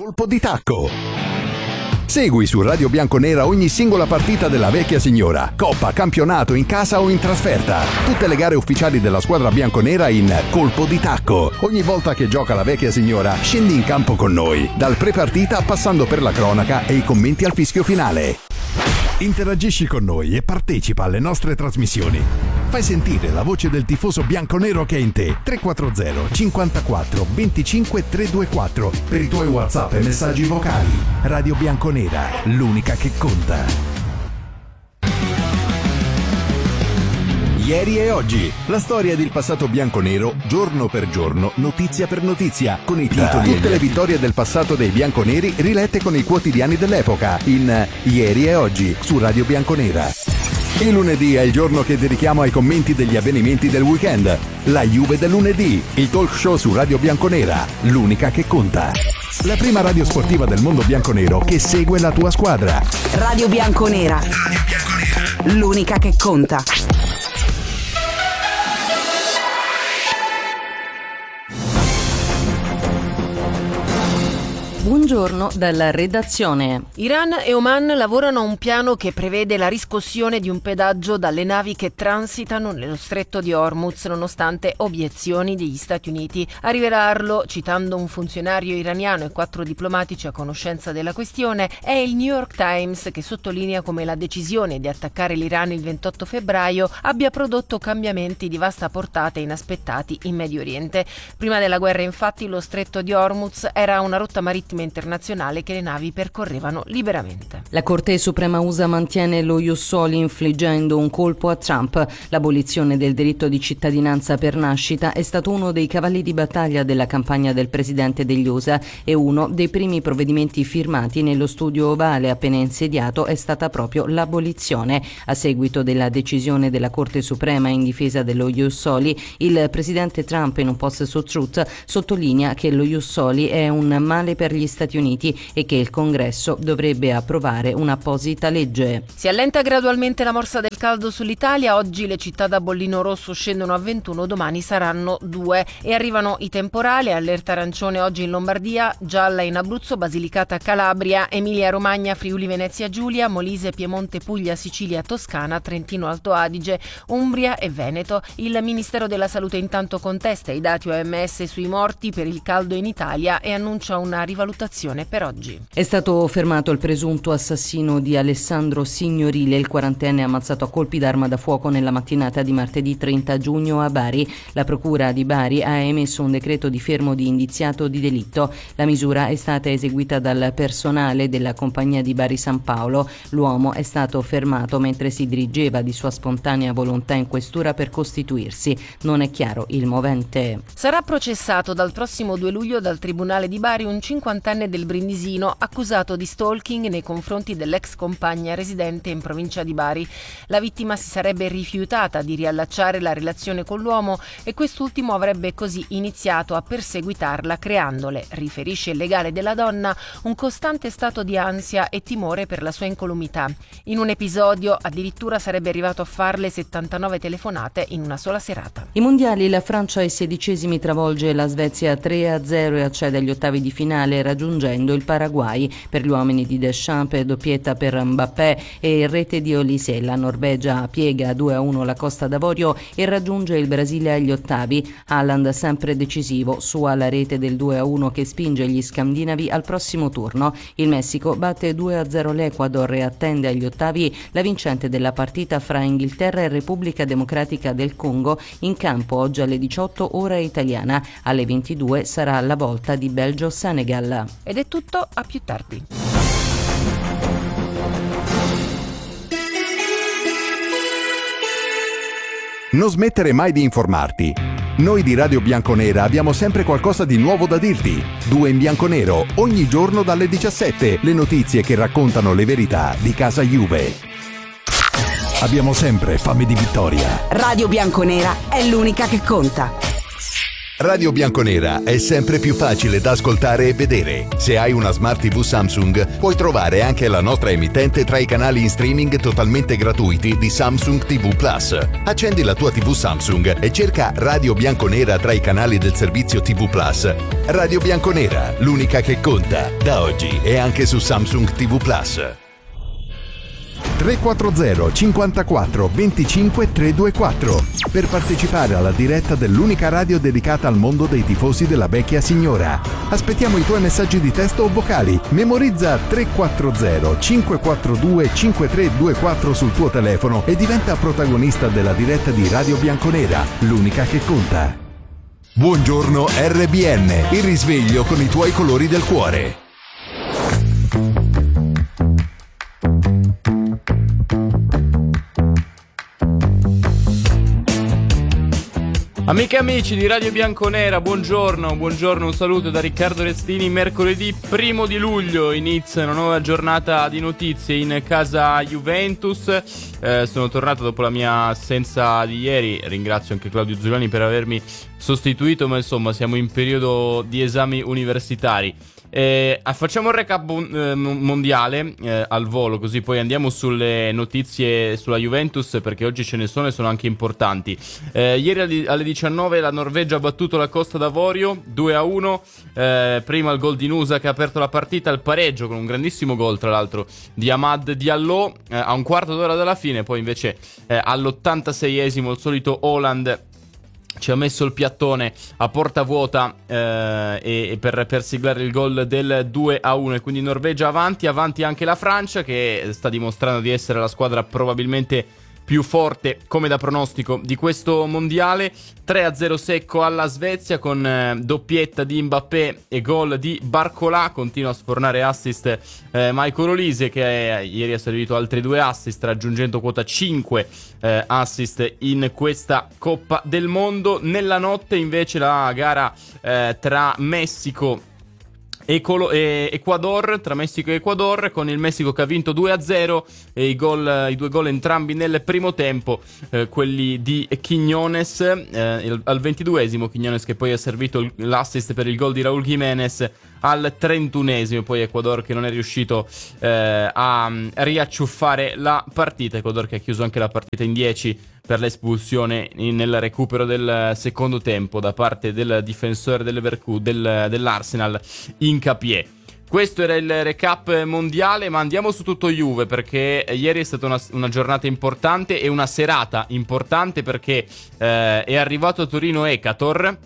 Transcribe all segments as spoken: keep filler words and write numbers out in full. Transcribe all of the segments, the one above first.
colpo di tacco. Segui su Radio Bianconera ogni singola partita della vecchia signora, coppa, campionato, in casa o in trasferta. Tutte le gare ufficiali della squadra bianconera in colpo di tacco. Ogni volta che gioca la vecchia signora, scendi in campo con noi, dal pre-partita passando per la cronaca e i commenti al fischio finale. Interagisci con noi e partecipa alle nostre trasmissioni. Fai sentire la voce del tifoso bianconero che è in te. tre quattro zero cinquantaquattro venticinque trecentoventiquattro per i tuoi WhatsApp e messaggi vocali. Radio Bianconera, l'unica che conta. Ieri e oggi, la storia del passato bianconero, giorno per giorno, notizia per notizia, con i titoli e tutte le vittorie del passato dei bianconeri rilette con i quotidiani dell'epoca, in Ieri e oggi, su Radio Bianconera. Il lunedì è il giorno che dedichiamo ai commenti degli avvenimenti del weekend. La Juve del lunedì, il talk show su Radio Bianconera, l'unica che conta. La prima radio sportiva del mondo bianconero che segue la tua squadra. Radio Bianconera, Radio Bianconera, l'unica che conta. Buongiorno dalla redazione. Iran e Oman lavorano a un piano che prevede la riscossione di un pedaggio dalle navi che transitano nello stretto di Hormuz, nonostante obiezioni degli Stati Uniti. A rivelarlo, citando un funzionario iraniano e quattro diplomatici a conoscenza della questione, è il New York Times, che sottolinea come la decisione di attaccare l'Iran il ventotto febbraio abbia prodotto cambiamenti di vasta portata e inaspettati in Medio Oriente. Prima della guerra, infatti, lo stretto di Hormuz era una rotta marittima internazionale che le navi percorrevano liberamente. La Corte Suprema U S A mantiene lo ius soli infliggendo un colpo a Trump. L'abolizione del diritto di cittadinanza per nascita è stato uno dei cavalli di battaglia della campagna del presidente degli U S A e uno dei primi provvedimenti firmati nello studio ovale appena insediato è stata proprio l'abolizione. A seguito della decisione della Corte Suprema in difesa dello ius soli, il presidente Trump in un post su Truth sottolinea che lo ius soli è un male per gli Stati Uniti e che il Congresso dovrebbe approvare un'apposita legge. Si allenta gradualmente la morsa del caldo sull'Italia. Oggi le città da bollino rosso scendono a ventuno, domani saranno due e arrivano i temporali. Allerta arancione oggi in Lombardia, gialla in Abruzzo, Basilicata, Calabria, Emilia Romagna, Friuli Venezia Giulia, Molise, Piemonte, Puglia, Sicilia, Toscana, Trentino Alto Adige, Umbria e Veneto. Il Ministero della Salute intanto contesta i dati O M S sui morti per il caldo in Italia e annuncia una rivalutazione per oggi. È stato fermato il presunto assassino di Alessandro Signorile, il quarantenne ammazzato a colpi d'arma da fuoco nella mattinata di martedì trenta giugno a Bari. La procura di Bari ha emesso un decreto di fermo di indiziato di delitto. La misura è stata eseguita dal personale della compagnia di Bari San Paolo. L'uomo è stato fermato mentre si dirigeva di sua spontanea volontà in questura per costituirsi. Non è chiaro il movente. Sarà processato dal prossimo due luglio dal Tribunale di Bari un cinquantenne del Brindisino accusato di stalking nei confronti dell'ex compagna residente in provincia di Bari. La vittima si sarebbe rifiutata di riallacciare la relazione con l'uomo e quest'ultimo avrebbe così iniziato a perseguitarla, creandole, riferisce il legale della donna, un costante stato di ansia e timore per la sua incolumità. In un episodio addirittura sarebbe arrivato a farle settantanove telefonate in una sola serata. I mondiali, la Francia ai sedicesimi travolge la Svezia tre a zero e accede agli ottavi di finale raggiungendo il Paraguay. Per gli uomini di Deschamps, doppietta per Mbappé e il rete di Olise. La Norvegia piega due a uno la Costa d'Avorio e raggiunge il Brasile agli ottavi. Haaland sempre decisivo, sua la rete del due a uno che spinge gli scandinavi al prossimo turno. Il Messico batte due a zero l'Ecuador e attende agli ottavi la vincente della partita fra Inghilterra e Repubblica Democratica del Congo, in campo oggi alle diciotto ora italiana. Alle ventidue sarà la volta di Belgio-Senegal. Ed è tutto, a più tardi. Non smettere mai di informarti. Noi di Radio Bianconera abbiamo sempre qualcosa di nuovo da dirti. Due in bianconero, ogni giorno dalle diciassette, le notizie che raccontano le verità di casa Juve. Abbiamo sempre fame di vittoria. Radio Bianconera è l'unica che conta. Radio Bianconera è sempre più facile da ascoltare e vedere. Se hai una Smart tivù Samsung, puoi trovare anche la nostra emittente tra i canali in streaming totalmente gratuiti di Samsung tivù Plus. Accendi la tua tivù Samsung e cerca Radio Bianconera tra i canali del servizio tivù Plus. Radio Bianconera, l'unica che conta, da oggi e anche su Samsung tivù Plus. tre quattro zero cinquantaquattro venticinque trecentoventiquattro per partecipare alla diretta dell'unica radio dedicata al mondo dei tifosi della vecchia signora. Aspettiamo i tuoi messaggi di testo o vocali. Memorizza tre quattro zero cinque quattro due cinque tre due quattro sul tuo telefono e diventa protagonista della diretta di Radio Bianconera, l'unica che conta. Buongiorno R B N, il risveglio con i tuoi colori del cuore. Amiche e amici di Radio Bianconera, buongiorno, buongiorno, un saluto da Riccardo Restini. Mercoledì primo di luglio inizia una nuova giornata di notizie in casa Juventus. Eh, sono tornato dopo la mia assenza di ieri, ringrazio anche Claudio Giuliani per avermi sostituito, ma insomma siamo in periodo di esami universitari. Eh, facciamo un recap eh, mondiale eh, al volo, così poi andiamo sulle notizie sulla Juventus, perché oggi ce ne sono e sono anche importanti. Eh, ieri alle diciannove la Norvegia ha battuto la Costa d'Avorio due a uno, eh, prima il gol di Nusa che ha aperto la partita, il pareggio con un grandissimo gol tra l'altro di Amad Diallo eh, a un quarto d'ora dalla fine, poi invece eh, all'ottantaseiesimo il solito Haaland ci ha messo il piattone a porta vuota eh, e, e per, per siglare il gol del due a uno, e quindi Norvegia avanti, avanti anche la Francia che sta dimostrando di essere la squadra probabilmente più forte come da pronostico di questo mondiale. Tre a zero secco alla Svezia con eh, doppietta di Mbappé e gol di Barcola. Continua a sfornare assist eh, Michael Olise, che eh, ieri ha servito altri due assist, raggiungendo quota cinque eh, assist in questa Coppa del Mondo. Nella notte invece la gara eh, tra Messico e Colo- e Ecuador, tra Messico e Ecuador, con il Messico che ha vinto due a zero e i, gol, i due gol entrambi nel primo tempo, eh, quelli di Quiñones eh, il, al ventiduesimo, Quiñones che poi ha servito l'assist per il gol di Raúl Jiménez al trentunesimo, poi Ecuador che non è riuscito eh, a riacciuffare la partita, Ecuador che ha chiuso anche la partita in dieci per l'espulsione nel recupero del secondo tempo da parte del difensore del Vercu, del, dell'Arsenal Hincapié. Questo era il recap mondiale, ma andiamo su tutto Juve, perché ieri è stata una, una giornata importante e una serata importante, perché eh, è arrivato a Torino Ekator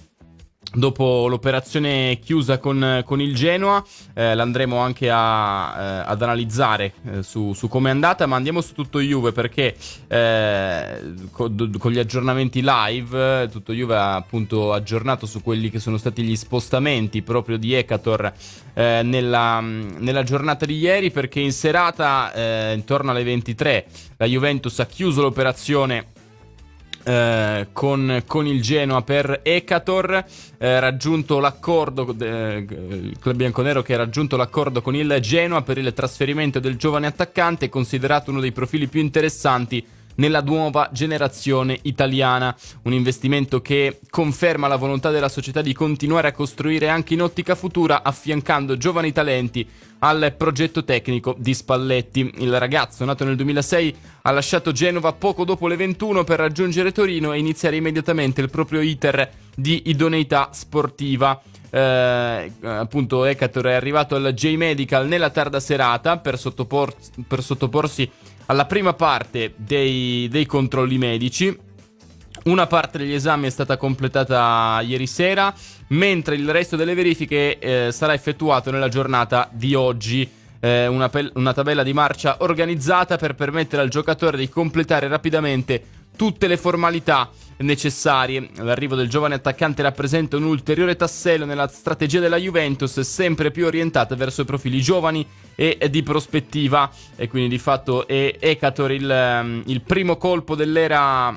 dopo l'operazione chiusa con, con il Genoa. eh, l'andremo anche a, eh, ad analizzare eh, su, su come è andata, ma andiamo su tutto Juve, perché eh, con, con gli aggiornamenti live eh, tutto Juve ha appunto aggiornato su quelli che sono stati gli spostamenti proprio di Ekator eh, nella, nella giornata di ieri, perché in serata eh, intorno alle ventitré la Juventus ha chiuso l'operazione Eh, con, con il Genoa per Ekator, eh, raggiunto l'accordo eh, il club bianconero che ha raggiunto l'accordo con il Genoa per il trasferimento del giovane attaccante, considerato uno dei profili più interessanti nella nuova generazione italiana. Un investimento che conferma la volontà della società di continuare a costruire anche in ottica futura, affiancando giovani talenti al progetto tecnico di Spalletti. Il ragazzo, nato nel duemilasei, ha lasciato Genova poco dopo le ventuno per raggiungere Torino e iniziare immediatamente il proprio iter di idoneità sportiva. Eh, appunto Ekator è arrivato al J-Medical nella tarda serata per, sottopor- per sottoporsi alla prima parte dei, dei controlli medici. Una parte degli esami è stata completata ieri sera, mentre il resto delle verifiche eh, sarà effettuato nella giornata di oggi. Eh, una, pe- una tabella di marcia organizzata per permettere al giocatore di completare rapidamente tutte le formalità necessarie. L'arrivo del giovane attaccante rappresenta un ulteriore tassello nella strategia della Juventus, sempre più orientata verso profili giovani e di prospettiva, e quindi di fatto è Ekator il, il primo colpo dell'era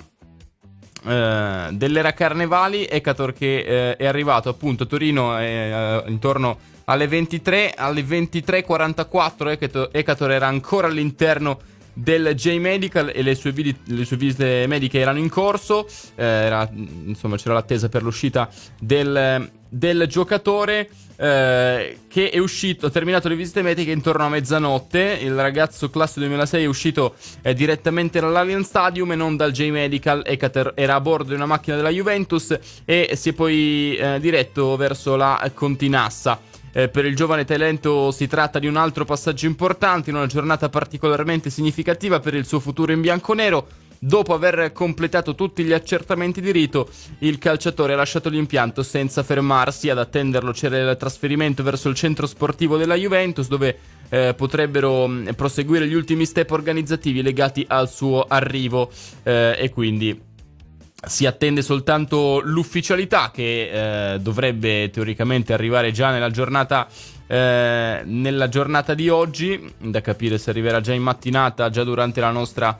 eh, dell'era Carnevali. Ekator che eh, è arrivato appunto a Torino eh, intorno alle ventitré, alle ventitré e quarantaquattro Ekator, Ekator era ancora all'interno del J-Medical e le sue, vidi- le sue visite mediche erano in corso, eh, era, insomma c'era l'attesa per l'uscita del, del giocatore, eh, che è uscito, ha terminato le visite mediche intorno a mezzanotte. Il ragazzo classe duemilasei è uscito eh, direttamente dall'Allianz Stadium e non dal J-Medical. Ekater era a bordo di una macchina della Juventus e si è poi eh, diretto verso la Continassa. Eh, per il giovane talento si tratta di un altro passaggio importante in una giornata particolarmente significativa per il suo futuro in bianconero. Dopo aver completato tutti gli accertamenti di rito, il calciatore ha lasciato l'impianto senza fermarsi. Ad attenderlo c'era il trasferimento verso il centro sportivo della Juventus, dove eh, potrebbero mh, proseguire gli ultimi step organizzativi legati al suo arrivo, eh, e quindi si attende soltanto l'ufficialità, che eh, dovrebbe teoricamente arrivare già nella giornata eh, nella giornata di oggi, da capire se arriverà già in mattinata, già durante la nostra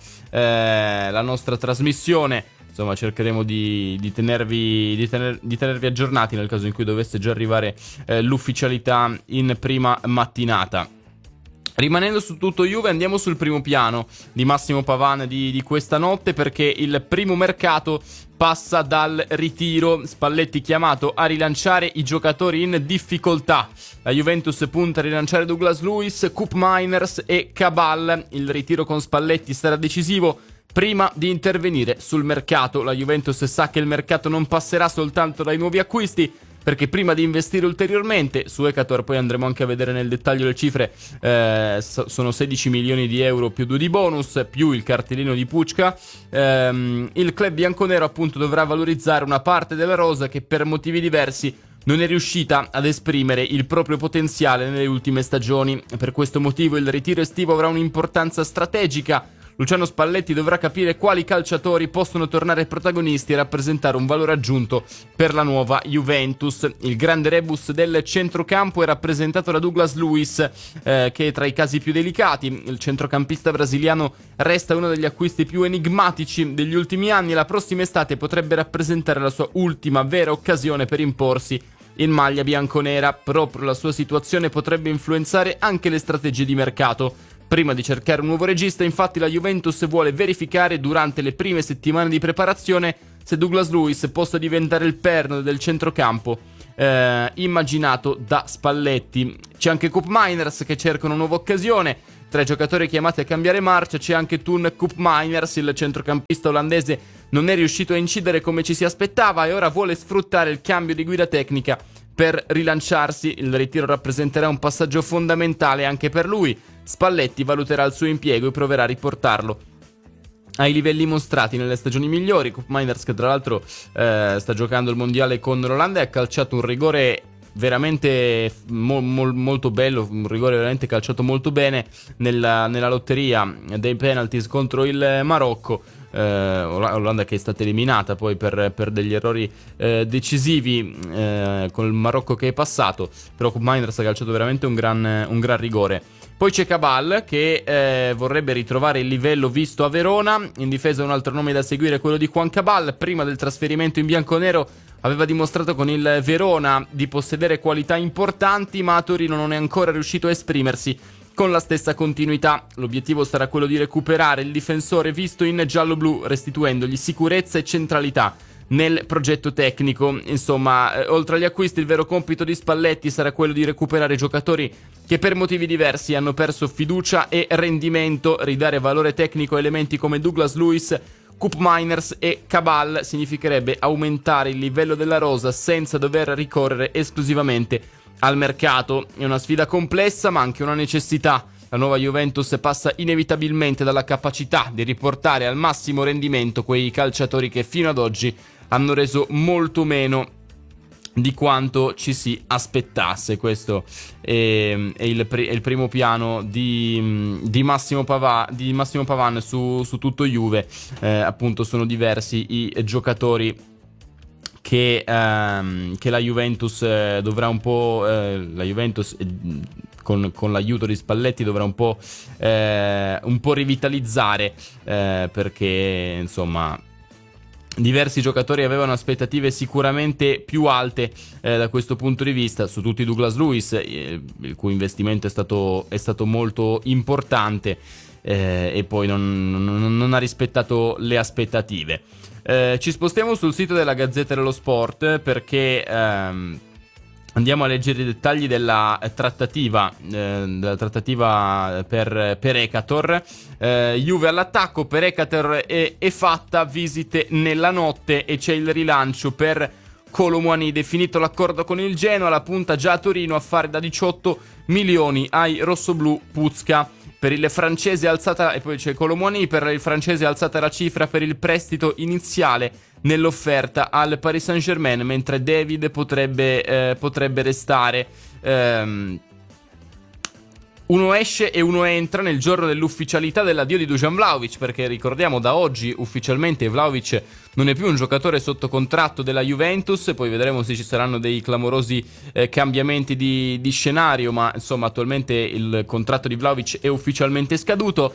eh, la nostra trasmissione. Insomma, cercheremo di, di, tenervi, di, tener, di tenervi aggiornati nel caso in cui dovesse già arrivare eh, l'ufficialità in prima mattinata. Rimanendo su tutto Juve, andiamo sul primo piano di Massimo Pavàn di, di questa notte, perché il primo mercato passa dal ritiro. Spalletti chiamato a rilanciare i giocatori in difficoltà. La Juventus punta a rilanciare Douglas Luiz, Koopmeiners e Cabal. Il ritiro con Spalletti sarà decisivo prima di intervenire sul mercato. La Juventus sa che il mercato non passerà soltanto dai nuovi acquisti, perché prima di investire ulteriormente su Ekater, poi andremo anche a vedere nel dettaglio le cifre, eh, sono sedici milioni di euro più due di bonus, più il cartellino di Pucca. ehm, il club bianconero appunto dovrà valorizzare una parte della rosa che per motivi diversi non è riuscita ad esprimere il proprio potenziale nelle ultime stagioni. Per questo motivo il ritiro estivo avrà un'importanza strategica. Luciano Spalletti dovrà capire quali calciatori possono tornare protagonisti e rappresentare un valore aggiunto per la nuova Juventus. Il grande rebus del centrocampo è rappresentato da Douglas Luiz, eh, che è tra i casi più delicati. Il centrocampista brasiliano resta uno degli acquisti più enigmatici degli ultimi anni e la prossima estate potrebbe rappresentare la sua ultima vera occasione per imporsi in maglia bianconera. Proprio la sua situazione potrebbe influenzare anche le strategie di mercato. Prima di cercare un nuovo regista, infatti, la Juventus vuole verificare durante le prime settimane di preparazione se Douglas Luiz possa diventare il perno del centrocampo eh, immaginato da Spalletti. C'è anche Koopmeiners che cerca una nuova occasione. Tra i giocatori chiamati a cambiare marcia c'è anche Toon Koopmeiners. Il centrocampista olandese non è riuscito a incidere come ci si aspettava e ora vuole sfruttare il cambio di guida tecnica per rilanciarsi. Il ritiro rappresenterà un passaggio fondamentale anche per lui. Spalletti valuterà il suo impiego e proverà a riportarlo ai livelli mostrati nelle stagioni migliori. Koopmeiners, che tra l'altro eh, sta giocando il mondiale con l'Olanda, e ha calciato un rigore veramente mo- mo- molto bello, un rigore veramente calciato molto bene nella, nella lotteria dei penalties contro il Marocco. Eh, Olanda che è stata eliminata poi per, per degli errori eh, decisivi eh, con il Marocco che è passato, però Koopmeiners ha calciato veramente un gran, un gran rigore. Poi c'è Cabal che eh, vorrebbe ritrovare il livello visto a Verona. In difesa un altro nome da seguire è quello di Juan Cabal. Prima del trasferimento in bianconero aveva dimostrato con il Verona di possedere qualità importanti, ma a Torino non è ancora riuscito a esprimersi con la stessa continuità. L'obiettivo sarà quello di recuperare il difensore visto in giallo-blu, restituendogli sicurezza e centralità nel progetto tecnico. Insomma, eh, oltre agli acquisti, il vero compito di Spalletti sarà quello di recuperare giocatori che per motivi diversi hanno perso fiducia e rendimento. Ridare valore tecnico a elementi come Douglas Luiz, Koopmeiners e Cabal significherebbe aumentare il livello della rosa senza dover ricorrere esclusivamente al mercato. È una sfida complessa, ma anche una necessità. La nuova Juventus passa inevitabilmente dalla capacità di riportare al massimo rendimento quei calciatori che fino ad oggi hanno reso molto meno di quanto ci si aspettasse. Questo è, è, il, è il primo piano di, di Massimo Pavà, di Massimo Pavàn su, su tutto Juve. Eh, appunto sono diversi i giocatori che, ehm, che la Juventus eh, dovrà un po' eh, la Juventus eh, con, con l'aiuto di Spalletti dovrà un po' eh, un po' rivitalizzare, eh, perché insomma diversi giocatori avevano aspettative sicuramente più alte eh, da questo punto di vista, su tutti Douglas Luiz, eh, il cui investimento è stato, è stato molto importante. eh, e poi non, non, non ha rispettato le aspettative. Eh, ci spostiamo sul sito della Gazzetta dello Sport perché ehm, andiamo a leggere i dettagli della trattativa, eh, della trattativa per, per Ekator. Eh, Juve all'attacco, per Ekator è, è fatta, visite nella notte e c'è il rilancio per Kolo Muani. Definito l'accordo con il Genoa, la punta già a Torino a fare da diciotto milioni ai rossoblù Puzka. Per il francese alzata, e poi c'è Kolo Muani, per il francese alzata la cifra per il prestito iniziale nell'offerta al Paris Saint-Germain, mentre David potrebbe, eh, potrebbe restare. Ehm, uno esce e uno entra nel giorno dell'ufficialità dell'addio di Dusan Vlahovic, perché ricordiamo da oggi ufficialmente Vlahovic non è più un giocatore sotto contratto della Juventus. Poi vedremo se ci saranno dei clamorosi eh, cambiamenti di, di scenario, ma insomma attualmente il contratto di Vlahovic è ufficialmente scaduto,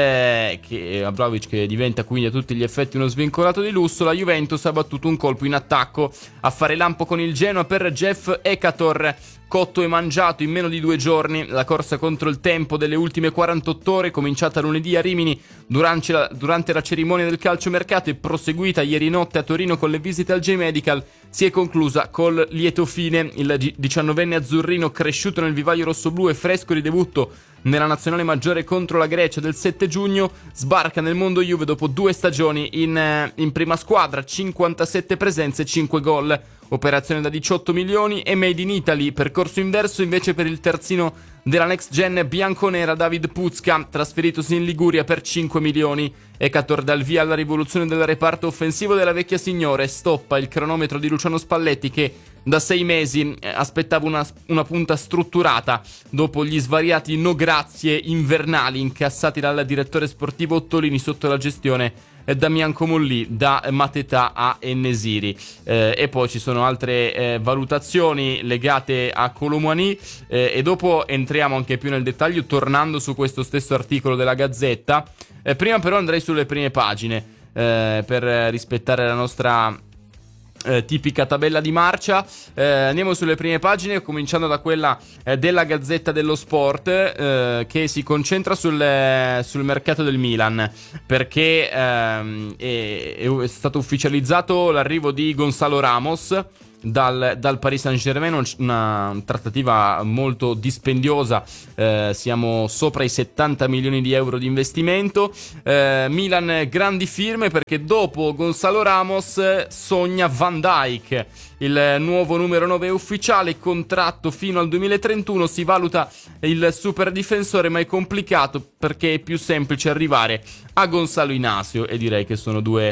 eh, che, a Vlahovic che diventa quindi a tutti gli effetti uno svincolato di lusso. La Juventus ha battuto un colpo in attacco a fare lampo con il Genoa per Jeff Ekator. Cotto e mangiato in meno di due giorni. La corsa contro il tempo delle ultime quarantotto ore, cominciata lunedì a Rimini durante la, durante la cerimonia del calciomercato e proseguita ieri notte a Torino con le visite al J-Medical, si è conclusa col lieto fine. Il diciannovenne azzurrino, cresciuto nel vivaio rossoblù e fresco di debutto nella nazionale maggiore contro la Grecia del sette giugno, sbarca nel mondo Juve dopo due stagioni in, in prima squadra, cinquantasette presenze e cinque gol. Operazione da diciotto milioni e made in Italy. Percorso inverso invece per il terzino della next gen bianconera David Puzka, trasferitosi in Liguria per cinque milioni. Ekator dà il via alla rivoluzione del reparto offensivo della vecchia signora e stoppa il cronometro di Luciano Spalletti, che da sei mesi aspettava una, una punta strutturata dopo gli svariati no grazie invernali incassati dal direttore sportivo Ottolini sotto la gestione Damian Comolli, da Mateta a Enesiri. Eh, e poi ci sono altre eh, valutazioni legate a Kolo Muani, eh, e dopo entriamo anche più nel dettaglio tornando su questo stesso articolo della Gazzetta. Eh, prima però andrei sulle prime pagine eh, per rispettare la nostra Eh, tipica tabella di marcia. Eh, andiamo sulle prime pagine, cominciando da quella eh, della Gazzetta dello Sport, eh, che si concentra sul, eh, sul mercato del Milan, perché ehm, è, è stato ufficializzato l'arrivo di Gonzalo Ramos dal, dal Paris Saint-Germain, una trattativa molto dispendiosa, eh, siamo sopra i settanta milioni di euro di investimento. eh, Milan grandi firme, perché dopo Gonzalo Ramos sogna Van Dijk, il nuovo numero nove ufficiale, contratto fino al duemilatrentuno. Si valuta il super difensore, ma è complicato perché è più semplice arrivare a Gonzalo Inacio, e direi che sono due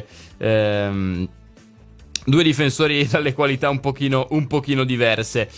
ehm, Due difensori dalle qualità un pochino, un pochino diverse.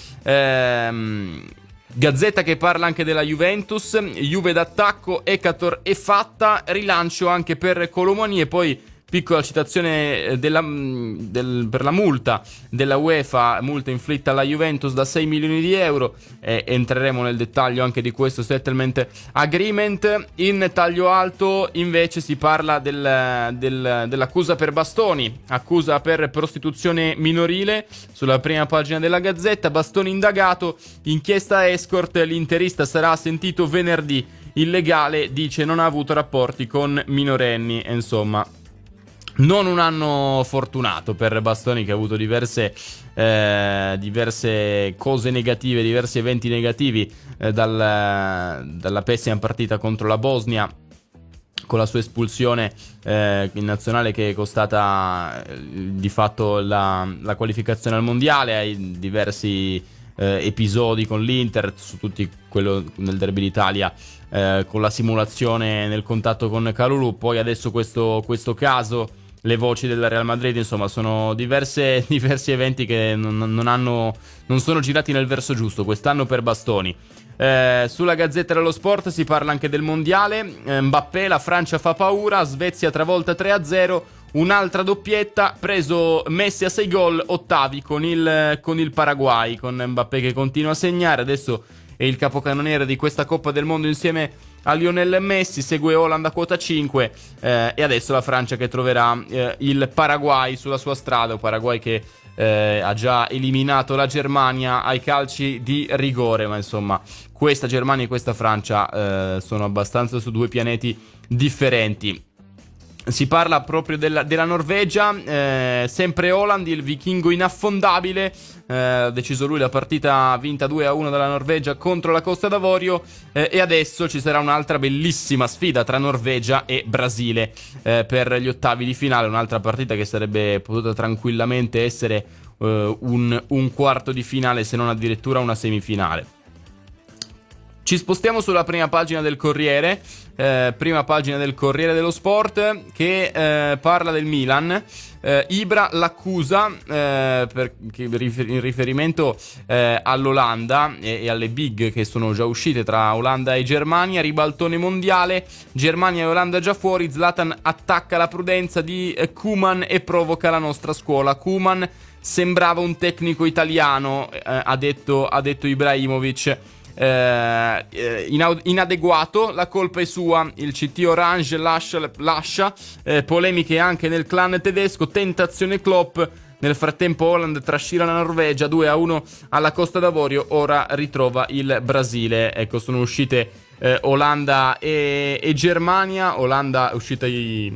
Ehm, Gazzetta che parla anche della Juventus. Juve d'attacco, Ekator è fatta, rilancio anche per Kolo Muani. E poi piccola citazione della, del, per la multa della UEFA, multa inflitta alla Juventus da sei milioni di euro. E entreremo nel dettaglio anche di questo settlement agreement. In taglio alto invece si parla del, del, dell'accusa per Bastoni, accusa per prostituzione minorile, sulla prima pagina della Gazzetta. Bastoni indagato, inchiesta escort, l'interista sarà sentito venerdì. Il legale dice non ha avuto rapporti con minorenni. E insomma, non un anno fortunato per Bastoni, che ha avuto diverse, eh, diverse cose negative, diversi eventi negativi, eh, dal, dalla pessima partita contro la Bosnia, con la sua espulsione eh, in nazionale, che è costata eh, di fatto la, la qualificazione al mondiale, ai diversi eh, episodi con l'Inter, su tutti quello nel derby d'Italia, eh, con la simulazione nel contatto con Kalulu. Poi adesso questo, questo caso, le voci del Real Madrid, insomma sono diverse, diversi eventi che non, non, hanno, non sono girati nel verso giusto quest'anno per Bastoni. Eh, sulla Gazzetta dello Sport si parla anche del mondiale. eh, Mbappé, la Francia fa paura, Svezia travolta tre a zero, un'altra doppietta, preso Messi a sei gol, ottavi con il, con il Paraguay, con Mbappé che continua a segnare, adesso è il capocannoniere di questa Coppa del Mondo insieme a Lionel Messi, segue Haaland a quota cinque eh, e adesso la Francia che troverà eh, il Paraguay sulla sua strada, un Paraguay che eh, ha già eliminato la Germania ai calci di rigore, ma insomma questa Germania e questa Francia eh, sono abbastanza su due pianeti differenti. Si parla proprio della, della Norvegia, eh, sempre Haaland, il vichingo inaffondabile, eh, ha deciso lui la partita vinta due a uno dalla Norvegia contro la Costa d'Avorio, eh, e adesso ci sarà un'altra bellissima sfida tra Norvegia e Brasile eh, per gli ottavi di finale, un'altra partita che sarebbe potuta tranquillamente essere eh, un, un quarto di finale, se non addirittura una semifinale. Ci spostiamo sulla prima pagina del Corriere, eh, prima pagina del Corriere dello Sport, che eh, parla del Milan. Eh, Ibra l'accusa eh, per, che, in riferimento eh, all'Olanda e, e alle big che sono già uscite tra Olanda e Germania. Ribaltone mondiale, Germania e Olanda già fuori, Zlatan attacca la prudenza di eh, Koeman e provoca la nostra scuola. Koeman sembrava un tecnico italiano, eh, ha detto, ha detto Ibrahimovic. Eh, inadeguato, la colpa è sua, il C T Orange lascia, lascia eh, polemiche anche nel clan tedesco, tentazione Klopp. Nel frattempo Haaland trascina la Norvegia due a uno alla Costa d'Avorio, ora ritrova il Brasile. Ecco, sono uscite eh, Olanda e, e Germania. Olanda è uscita ai,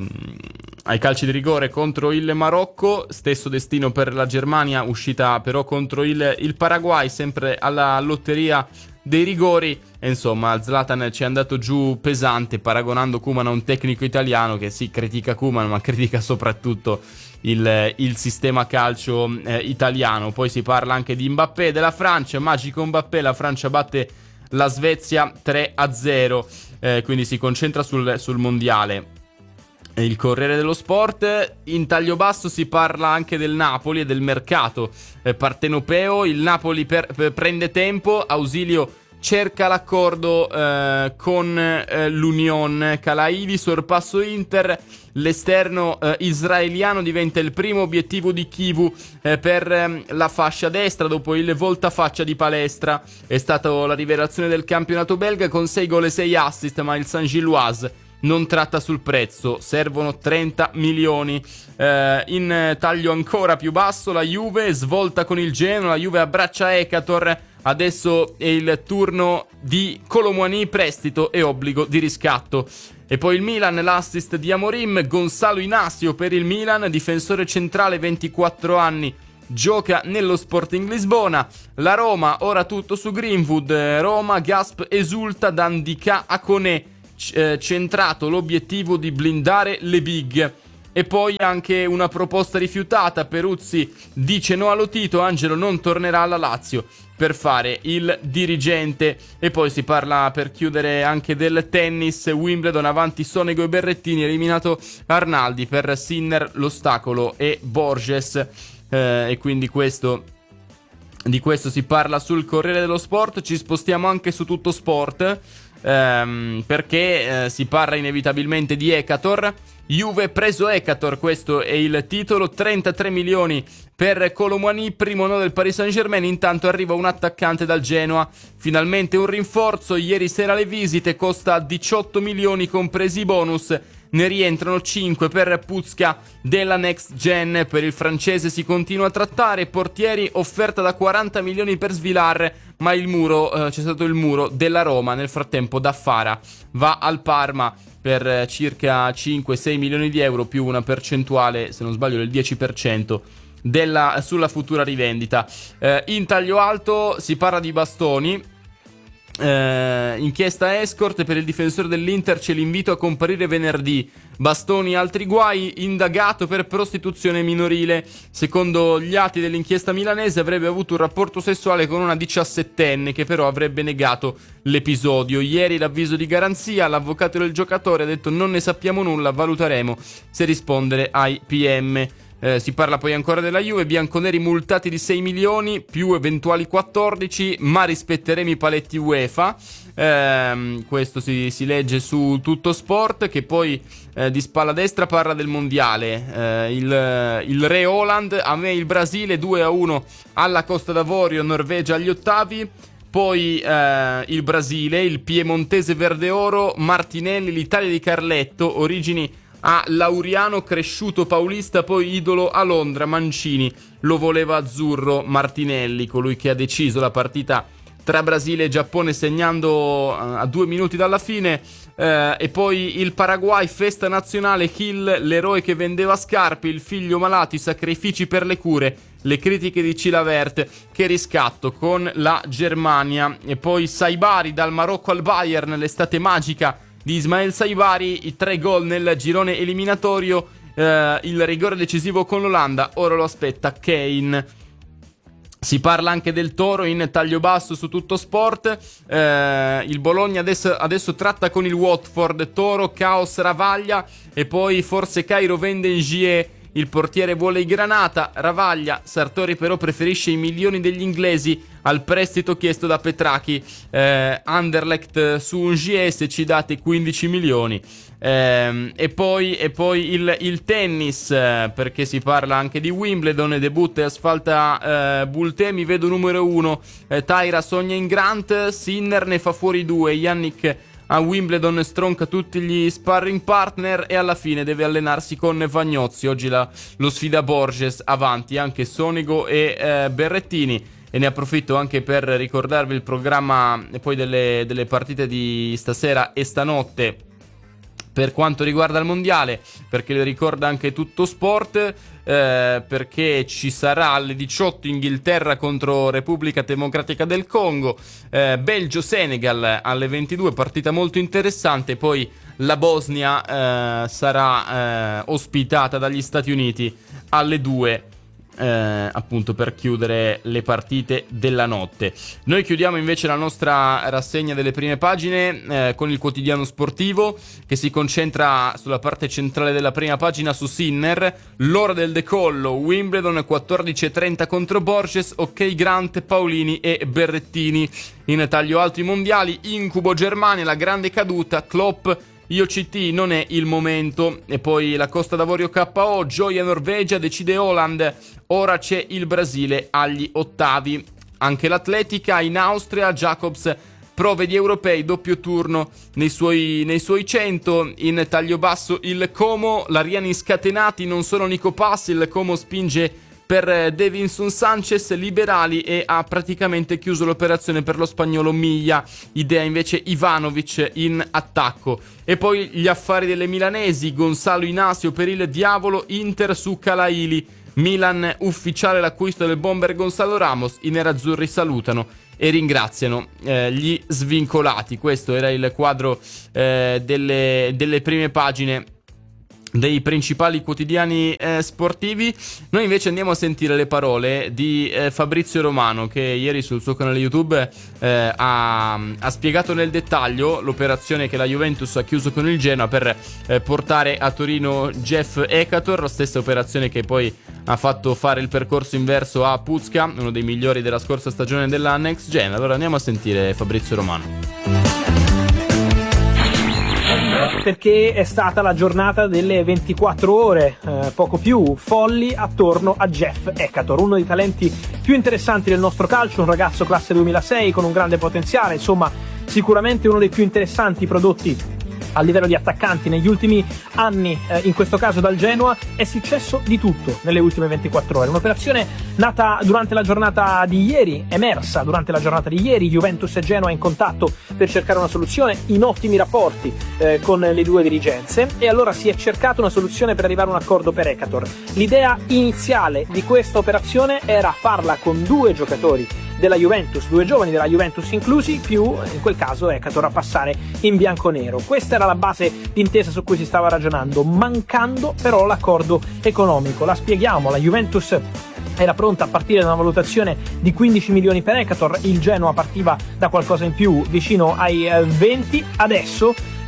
ai calci di rigore contro il Marocco, stesso destino per la Germania, uscita però contro il, il Paraguay, sempre alla lotteria dei rigori. E insomma Zlatan ci è andato giù pesante, paragonando Koeman a un tecnico italiano che sì, critica Koeman, ma critica soprattutto il, il sistema calcio eh, italiano. Poi si parla anche di Mbappé, della Francia, magico Mbappé, la Francia batte la Svezia tre a zero, eh, quindi si concentra sul, sul mondiale. Il Corriere dello Sport, in taglio basso si parla anche del Napoli e del mercato eh, partenopeo. Il Napoli per, per, prende tempo, Ausilio cerca l'accordo eh, con eh, l'Union. Calaivi, sorpasso Inter, l'esterno eh, israeliano diventa il primo obiettivo di Kivu eh, per eh, la fascia destra dopo il voltafaccia di Palestra. È stata la rivelazione del campionato belga con sei gol e sei assist, ma il Saint-Gilloise non tratta sul prezzo, servono trenta milioni. Eh, in taglio ancora più basso la Juve svolta con il Genoa, la Juve abbraccia Ekator, adesso è il turno di Colomouani, prestito e obbligo di riscatto. E poi il Milan, l'assist di Amorim, Gonzalo Inacio per il Milan, difensore centrale, ventiquattro anni, gioca nello Sporting Lisbona. La Roma, ora tutto su Greenwood, Roma, Gasp esulta da Ndicà a Koné, centrato l'obiettivo di blindare le big. E poi anche una proposta rifiutata, Peruzzi dice no a Lotito, Angelo non tornerà alla Lazio per fare il dirigente. E poi si parla, per chiudere, anche del tennis, Wimbledon, avanti Sonego e Berrettini, eliminato Arnaldi per Sinner, l'ostacolo e Borges, eh, e quindi questo di questo si parla sul Corriere dello Sport. Ci spostiamo anche su Tutto Sport, ehm, perché eh, si parla inevitabilmente di Ekator. Juve preso Ekator, questo è il titolo, trentatré milioni per Colomouani, primo no del Paris Saint-Germain. Intanto arriva un attaccante dal Genoa, finalmente un rinforzo. Ieri sera le visite, costa diciotto milioni compresi i bonus, ne rientrano cinque per Putzka della Next Gen. Per il francese si continua a trattare, portieri offerta da quaranta milioni per Svilar, ma il muro, eh, c'è stato il muro della Roma. Nel frattempo Daffara va al Parma per eh, circa cinque sei milioni di euro, più una percentuale, se non sbaglio, del dieci per cento della, sulla futura rivendita. Eh, in taglio alto si parla di Bastoni. Eh, inchiesta escort per il difensore dell'Inter, c'è l'invito a comparire venerdì. Bastoni altri guai, indagato per prostituzione minorile. Secondo gli atti dell'inchiesta milanese avrebbe avuto un rapporto sessuale con una diciassettenne che però avrebbe negato l'episodio. Ieri l'avviso di garanzia, l'avvocato del giocatore ha detto non ne sappiamo nulla, valuteremo se rispondere ai P M. Eh, si parla poi ancora della Juve, bianconeri multati di sei milioni più eventuali quattordici, ma rispetteremo i paletti UEFA. Eh, questo si, si legge su Tutto Sport, che poi eh, di spalla destra parla del mondiale. Eh, il, il re Haaland, a me il Brasile, due a uno alla Costa d'Avorio, Norvegia agli ottavi. Poi eh, il Brasile, il piemontese verde oro, Martinelli, l'Italia di Carletto, origini a Lauriano, cresciuto paulista, poi idolo a Londra, Mancini lo voleva azzurro. Martinelli, colui che ha deciso la partita tra Brasile e Giappone segnando uh, a due minuti dalla fine. Uh, e poi il Paraguay, festa nazionale, Hill, l'eroe che vendeva scarpe, il figlio malato, i sacrifici per le cure, le critiche di Chilavert, che riscatto con la Germania. E poi Saibari, dal Marocco al Bayern, l'estate magica di Ismael Saibari, i tre gol nel girone eliminatorio, eh, il rigore decisivo con l'Olanda, ora lo aspetta Kane. Si parla anche del Toro in taglio basso su Tutto Sport. Eh, il Bologna adesso, adesso tratta con il Watford. Toro, caos, Ravaglia, e poi forse Cairo vende Ngier. Il portiere vuole i Granata, Ravaglia. Sartori però preferisce i milioni degli inglesi al prestito chiesto da Petrachi. eh, Anderlecht su Ngier, se ci date quindici milioni. eh, e poi, e poi il, il tennis, eh, perché si parla anche di Wimbledon, debutta e asfalta eh, Bulté, mi vedo numero uno. eh, Taira sogna in Grant, Sinner ne fa fuori due, Yannick a Wimbledon stronca tutti gli sparring partner e alla fine deve allenarsi con Vagnozzi. Oggi la, lo sfida Borges, avanti anche Sonego e eh, Berrettini. E ne approfitto anche per ricordarvi il programma e poi delle, delle partite di stasera e stanotte per quanto riguarda il mondiale, perché le ricorda anche Tutto Sport, eh, perché ci sarà alle diciotto Inghilterra contro Repubblica Democratica del Congo, eh, Belgio-Senegal alle ventidue, partita molto interessante. Poi la Bosnia eh, sarà eh, ospitata dagli Stati Uniti alle due. Eh, appunto per chiudere le partite della notte. Noi chiudiamo invece la nostra rassegna delle prime pagine eh, con il quotidiano sportivo, che si concentra sulla parte centrale della prima pagina su Sinner. L'ora del decollo, Wimbledon quattordici e trenta contro Borges, ok Grant, Paolini e Berrettini. In taglio altri mondiali, incubo Germania, la grande caduta, Klopp, I O C T non è il momento. E poi la Costa d'Avorio K O, gioia Norvegia, decide Haaland, ora c'è il Brasile agli ottavi. Anche l'atletica in Austria, Jacobs, prove di europei, doppio turno nei suoi, nei suoi cento. In taglio basso il Como, l'Ariani scatenati, non solo Nico Pass, il Como spinge per Davinson Sanchez, liberali, e ha praticamente chiuso l'operazione per lo spagnolo Miglia. Idea invece Ivanovic in attacco. E poi gli affari delle milanesi, Gonzalo Inacio per il Diavolo, Inter su Calaili, Milan ufficiale l'acquisto del bomber Gonzalo Ramos. I nerazzurri salutano e ringraziano eh, gli svincolati. Questo era il quadro eh, delle, delle prime pagine dei principali quotidiani eh, sportivi. Noi invece andiamo a sentire le parole di eh, Fabrizio Romano, che ieri sul suo canale YouTube eh, ha, ha spiegato nel dettaglio l'operazione che la Juventus ha chiuso con il Genoa per eh, portare a Torino Jeff Ekator, la stessa operazione che poi ha fatto fare il percorso inverso a Pucca, uno dei migliori della scorsa stagione della Next Gen. Allora andiamo a sentire Fabrizio Romano. Perché è stata la giornata delle ventiquattro ore, eh, poco più, folli attorno a Jeff Ekator, uno dei talenti più interessanti del nostro calcio, un ragazzo classe duemilasei con un grande potenziale, insomma sicuramente uno dei più interessanti prodotti a livello di attaccanti negli ultimi anni. Eh, in questo caso dal Genoa è successo di tutto nelle ultime ventiquattro ore. Un'operazione nata durante la giornata di ieri, emersa durante la giornata di ieri. Juventus e Genoa in contatto per cercare una soluzione, in ottimi rapporti eh, con le due dirigenze, e allora si è cercata una soluzione per arrivare a un accordo per Ekator. L'idea iniziale di questa operazione era farla con due giocatori della Juventus, due giovani della Juventus inclusi, più in quel caso Ekator a passare in bianconero. Questa era la base d'intesa su cui si stava ragionando, mancando però l'accordo economico. La spieghiamo: la Juventus era pronta a partire da una valutazione di quindici milioni per Ekator, il Genoa partiva da qualcosa in più, vicino ai venti. Adesso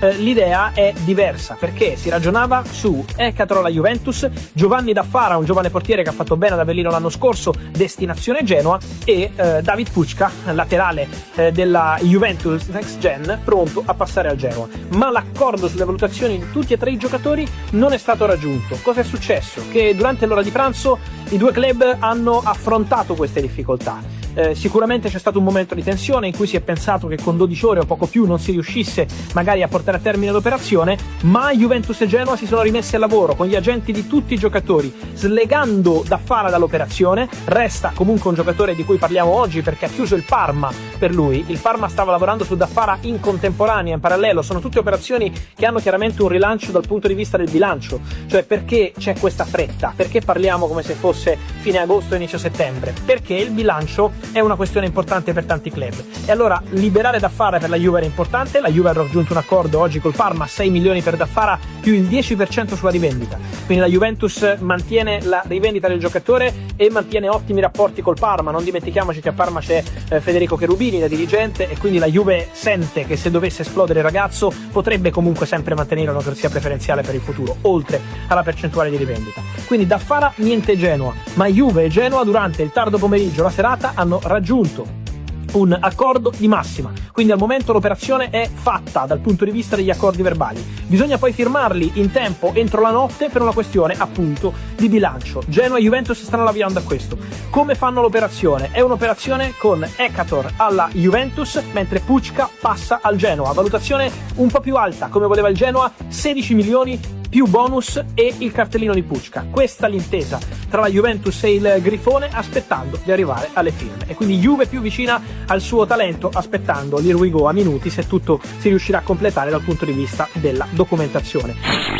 eh, l'idea è diversa, perché si ragionava su Ekator alla Juventus, Giovanni Daffara, un giovane portiere che ha fatto bene ad Avellino l'anno scorso, destinazione Genoa, e eh, David Pučka, laterale eh, della Juventus Next Gen, pronto a passare al Genoa. Ma l'accordo sulle valutazioni di tutti e tre i giocatori non è stato raggiunto. Cosa è successo? Che durante l'ora di pranzo i due club hanno affrontato queste difficoltà. Eh, sicuramente c'è stato un momento di tensione in cui si è pensato che con dodici ore o poco più non si riuscisse magari a portare a termine l'operazione, ma Juventus e Genoa si sono rimessi al lavoro con gli agenti di tutti i giocatori, slegando Daffara dall'operazione. Resta comunque un giocatore di cui parliamo oggi perché ha chiuso il Parma per lui. Il Parma stava lavorando su Daffara in contemporanea, in parallelo. Sono tutte operazioni che hanno chiaramente un rilancio dal punto di vista del bilancio, cioè perché c'è questa fretta, perché parliamo come se fosse fine agosto inizio settembre, perché il bilancio è una questione importante per tanti club. E allora liberare Daffara per la Juve era importante. La Juve ha raggiunto un accordo oggi col Parma, sei milioni per Daffara più il dieci per cento sulla rivendita, quindi la Juventus mantiene la rivendita del giocatore e mantiene ottimi rapporti col Parma. Non dimentichiamoci che a Parma c'è eh, Federico Cherubini, da dirigente, e quindi la Juve sente che se dovesse esplodere il ragazzo potrebbe comunque sempre mantenere una corsia preferenziale per il futuro, oltre alla percentuale di rivendita. Quindi Daffara niente Genoa, ma Juve e Genoa durante il tardo pomeriggio, la serata, hanno raggiunto un accordo di massima, quindi al momento l'operazione è fatta dal punto di vista degli accordi verbali. Bisogna poi firmarli in tempo entro la notte per una questione appunto di bilancio. Genoa e Juventus stanno lavorando a questo. Come fanno l'operazione? È un'operazione con Ekator alla Juventus mentre Pučka passa al Genoa, valutazione un po' più alta come voleva il Genoa, sedici milioni più bonus e il cartellino di Pučka. Questa l'intesa tra la Juventus e il Grifone, aspettando di arrivare alle firme. E quindi Juve più vicina al suo talento, aspettando l'Here We Go a minuti, se tutto si riuscirà a completare dal punto di vista della documentazione.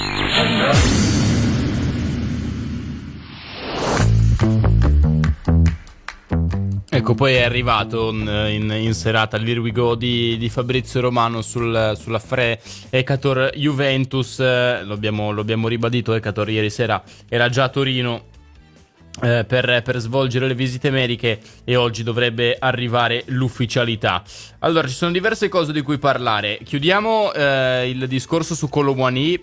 Ecco, poi è arrivato in, in serata l'Here We Go di, di Fabrizio Romano sul, sull'affare Ekator Juventus. Lo abbiamo, lo abbiamo ribadito, Ekator ieri sera era già a Torino eh, per, per svolgere le visite mediche e oggi dovrebbe arrivare l'ufficialità. Allora, ci sono diverse cose di cui parlare. Chiudiamo eh, il discorso su Kolo Muani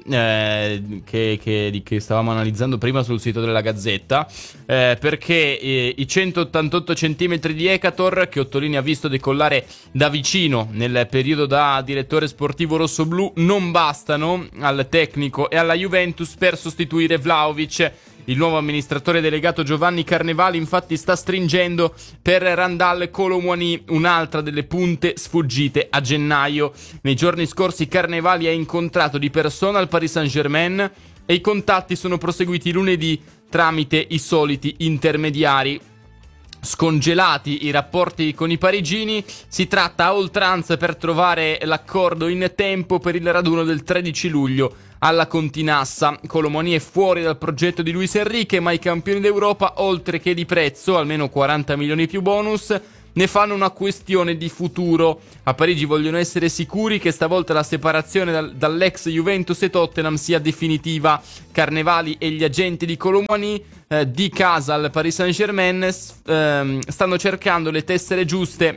eh, che, che, che stavamo analizzando prima sul sito della Gazzetta, eh, perché eh, i centottantotto centimetri di Ekator, che Ottolini ha visto decollare da vicino nel periodo da direttore sportivo rossoblù, non bastano al tecnico e alla Juventus per sostituire Vlahovic. Il nuovo amministratore delegato Giovanni Carnevali infatti sta stringendo per Randal Kolo Muani, un'altra delle punte sfuggite a gennaio. Nei giorni scorsi Carnevali ha incontrato di persona il Paris Saint-Germain e i contatti sono proseguiti lunedì tramite i soliti intermediari. Scongelati i rapporti con i parigini, si tratta a oltranza per trovare l'accordo in tempo per il raduno del tredici luglio alla Continassa. Kolo Muani è fuori dal progetto di Luis Enrique, ma i campioni d'Europa, oltre che di prezzo, almeno quaranta milioni più bonus, ne fanno una questione di futuro. A Parigi vogliono essere sicuri che stavolta la separazione dal, dall'ex Juventus e Tottenham sia definitiva. Carnevali e gli agenti di Kolo Muani eh, di casa al Paris Saint-Germain ehm, stanno cercando le tessere giuste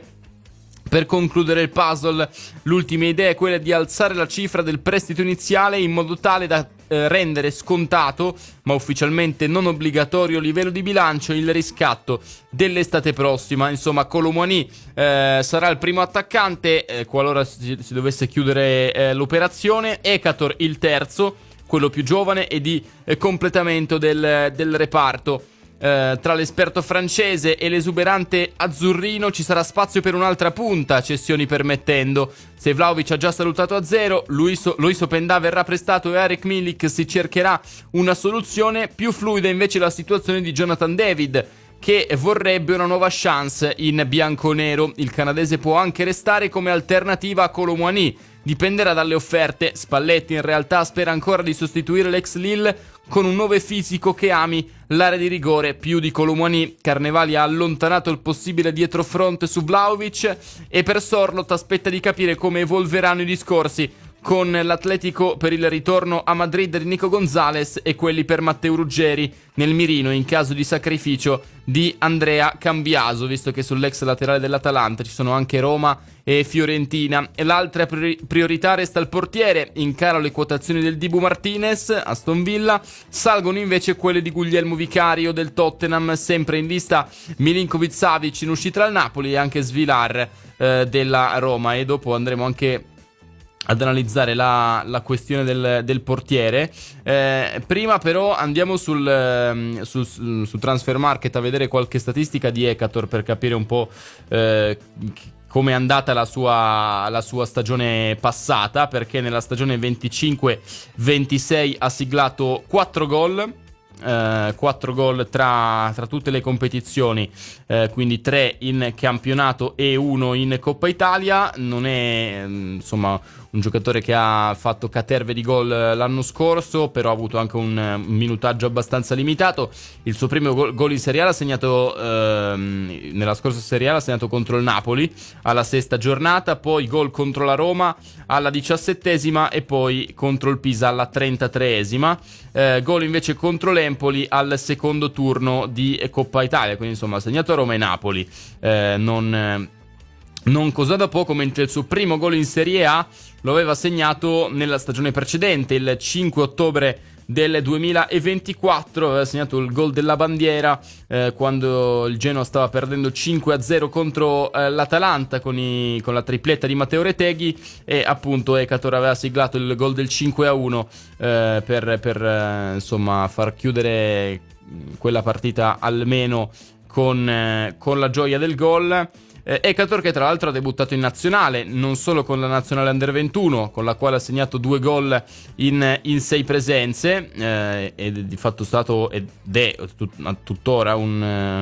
per concludere il puzzle. L'ultima idea è quella di alzare la cifra del prestito iniziale in modo tale da eh, rendere scontato, ma ufficialmente non obbligatorio a livello di bilancio, il riscatto dell'estate prossima. Insomma, Kolo Muani eh, sarà il primo attaccante eh, qualora si, si dovesse chiudere eh, l'operazione. Ekator il terzo, quello più giovane e di eh, completamento del, del reparto. Eh, tra l'esperto francese e l'esuberante azzurrino ci sarà spazio per un'altra punta, cessioni permettendo. Se Vlahovic ha già salutato a zero, Luis, Luis Openda verrà prestato e Eric Milik si cercherà una soluzione. Più fluida invece la situazione di Jonathan David, che vorrebbe una nuova chance in bianconero. Il canadese può anche restare come alternativa a Kolo Muani, dipenderà dalle offerte. Spalletti in realtà spera ancora di sostituire l'ex Lille con un nuovo fisico che ami l'area di rigore più di Kolo Muani. Carnevali ha allontanato il possibile dietrofront su Vlahovic e per Sorlot aspetta di capire come evolveranno i discorsi con l'Atletico per il ritorno a Madrid di Nico Gonzalez e quelli per Matteo Ruggeri nel mirino in caso di sacrificio di Andrea Cambiaso, visto che sull'ex laterale dell'Atalanta ci sono anche Roma e Fiorentina. E l'altra priori- priorità resta il portiere. In calo le quotazioni del Dibu Martinez, Aston Villa, salgono invece quelle di Guglielmo Vicario del Tottenham, sempre in lista Milinkovic-Savic in uscita dal Napoli e anche Svilar eh, della Roma. E dopo andremo anche ad analizzare la, la questione del, del portiere. Eh, prima però andiamo sul, sul, sul Transfer Market a vedere qualche statistica di Ekator per capire un po' eh, come è andata la sua, la sua stagione passata, perché nella stagione venticinque ventisei ha siglato quattro gol. Uh, quattro gol tra, tra tutte le competizioni, uh, quindi tre in campionato e uno in Coppa Italia. Non è um, insomma un giocatore che ha fatto caterve di gol l'anno scorso, però ha avuto anche un, un minutaggio abbastanza limitato. Il suo primo gol, gol in Serie A l'ha segnato uh, nella scorsa Serie A, l'ha segnato contro il Napoli alla sesta giornata, poi gol contro la Roma alla diciassettesima e poi contro il Pisa alla trentatreesima. Uh, gol invece contro l'Empoli al secondo turno di Coppa Italia, quindi insomma ha segnato a Roma e Napoli, eh, non, eh, non cosa da poco, mentre il suo primo gol in Serie A lo aveva segnato nella stagione precedente, il cinque ottobre del duemilaventiquattro, aveva segnato il gol della bandiera eh, quando il Genoa stava perdendo cinque a zero contro eh, l'Atalanta con, i, con la tripletta di Matteo Reteghi, e appunto Ekator aveva siglato il gol del cinque a uno eh, per, per eh, insomma far chiudere quella partita almeno con, eh, con la gioia del gol. Eh, Ekator che tra l'altro ha debuttato in nazionale, non solo con la nazionale under ventuno, con la quale ha segnato due gol in, in sei presenze, eh, ed è di fatto stato ed è tut, tuttora un,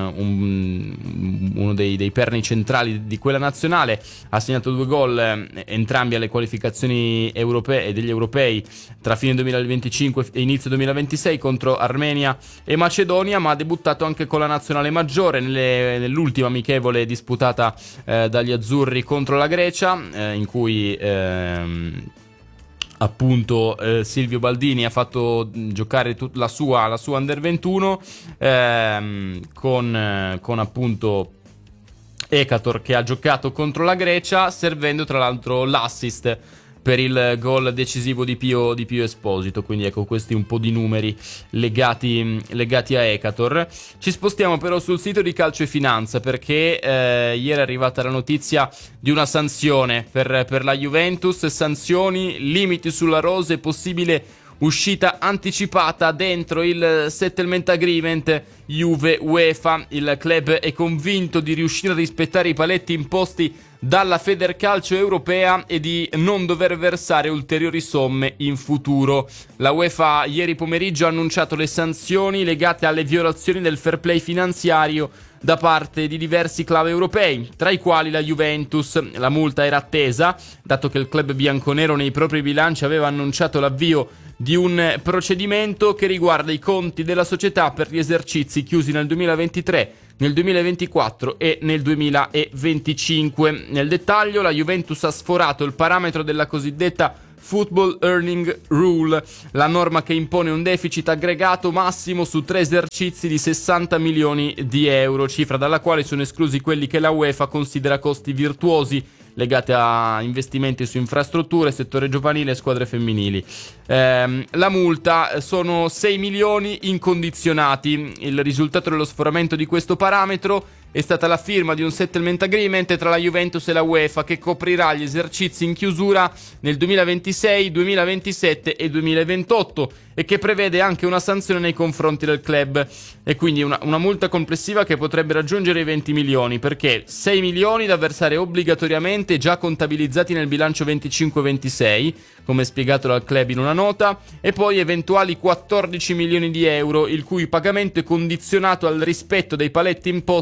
un, uno dei, dei perni centrali di quella nazionale. Ha segnato due gol eh, entrambi alle qualificazioni europee e degli europei tra fine duemilaventicinque e inizio duemilaventisei contro Armenia e Macedonia, ma ha debuttato anche con la nazionale maggiore nelle, nell'ultima amichevole disputata Eh, dagli azzurri contro la Grecia, eh, in cui ehm, appunto eh, Silvio Baldini ha fatto giocare tut- la sua la sua under ventuno ehm, con, eh, con appunto Ekator che ha giocato contro la Grecia, servendo tra l'altro l'assist per il gol decisivo di Pio, di Pio Esposito. Quindi ecco, questi un po' di numeri legati, legati a Ekator. Ci spostiamo però sul sito di Calcio e Finanza, perché eh, ieri è arrivata la notizia di una sanzione per, per la Juventus. Sanzioni, limiti sulla rosa e possibile uscita anticipata dentro il settlement agreement Juve-UEFA. Il club è convinto di riuscire a rispettare i paletti imposti dalla Federcalcio europea e di non dover versare ulteriori somme in futuro. La UEFA ieri pomeriggio ha annunciato le sanzioni legate alle violazioni del fair play finanziario da parte di diversi club europei, tra i quali la Juventus. La multa era attesa, dato che il club bianconero nei propri bilanci aveva annunciato l'avvio di un procedimento che riguarda i conti della società per gli esercizi chiusi nel duemilaventitré, nel duemilaventiquattro e nel duemilaventicinque. Nel dettaglio, la Juventus ha sforato il parametro della cosiddetta Football Earning Rule, la norma che impone un deficit aggregato massimo su tre esercizi di sessanta milioni di euro, cifra dalla quale sono esclusi quelli che la UEFA considera costi virtuosi legati a investimenti su infrastrutture, settore giovanile e squadre femminili. Ehm, la multa sono sei milioni incondizionati. Il risultato dello sforamento di questo parametro è stata la firma di un settlement agreement tra la Juventus e la UEFA che coprirà gli esercizi in chiusura nel duemilaventisei, duemilaventisette e duemilaventotto e che prevede anche una sanzione nei confronti del club, e quindi una, una multa complessiva che potrebbe raggiungere i venti milioni, perché sei milioni da versare obbligatoriamente già contabilizzati nel bilancio venticinque ventisei, come spiegato dal club in una nota, e poi eventuali quattordici milioni di euro, il cui pagamento è condizionato al rispetto dei paletti imposti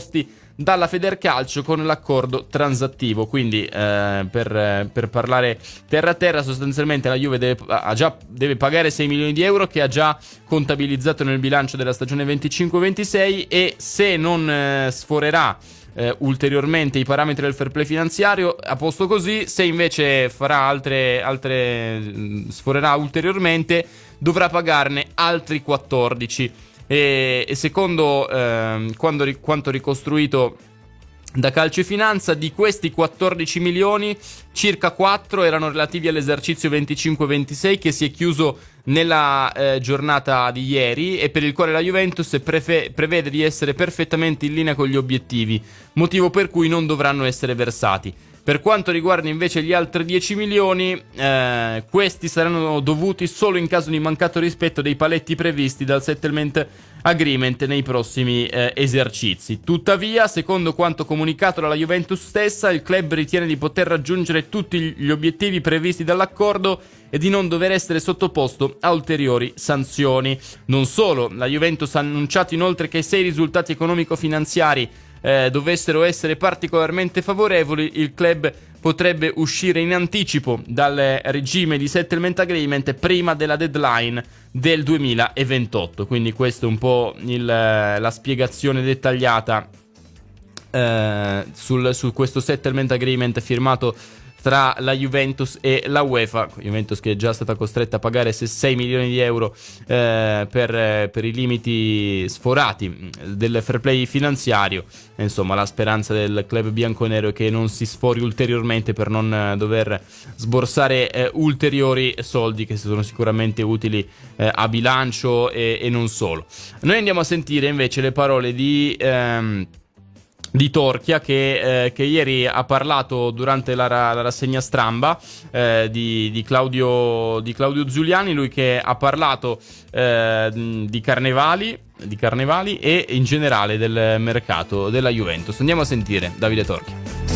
dalla Federcalcio con l'accordo transattivo. Quindi eh, per, per parlare terra a terra, sostanzialmente la Juve deve, ha già, deve pagare sei milioni di euro che ha già contabilizzato nel bilancio della stagione venticinque ventisei, e se non eh, sforerà eh, ulteriormente i parametri del fair play finanziario, a posto così. Se invece farà altre, altre sforerà ulteriormente, dovrà pagarne altri quattordici. E, e secondo eh, quando, quanto ricostruito da Calcio e Finanza, di questi quattordici milioni, circa quattro erano relativi all'esercizio venticinque ventisei che si è chiuso nella eh, giornata di ieri, e per il quale la Juventus prefe- prevede di essere perfettamente in linea con gli obiettivi, motivo per cui non dovranno essere versati. Per quanto riguarda invece gli altri dieci milioni, eh, questi saranno dovuti solo in caso di mancato rispetto dei paletti previsti dal settlement agreement nei prossimi eh, esercizi. Tuttavia, secondo quanto comunicato dalla Juventus stessa, il club ritiene di poter raggiungere tutti gli obiettivi previsti dall'accordo e di non dover essere sottoposto a ulteriori sanzioni. Non solo, la Juventus ha annunciato inoltre che se i risultati economico-finanziari eh, dovessero essere particolarmente favorevoli, il club potrebbe uscire in anticipo dal regime di settlement agreement prima della deadline del duemilaventotto. Quindi questa è un po' il, la spiegazione dettagliata eh, sul, su questo settlement agreement firmato tra la Juventus e la UEFA. Juventus che è già stata costretta a pagare sei milioni di euro eh, per, per i limiti sforati del fair play finanziario. Insomma, la speranza del club bianconero è che non si sfori ulteriormente per non dover sborsare eh, ulteriori soldi, che sono sicuramente utili eh, a bilancio e, e non solo. Noi andiamo a sentire invece le parole di ehm, di Torchia, che, eh, che ieri ha parlato durante la, la rassegna stampa eh, di, di, Claudio, di Claudio Giuliani. Lui che ha parlato eh, di carnevali, di carnevali e in generale del mercato della Juventus. Andiamo a sentire Davide Torchia.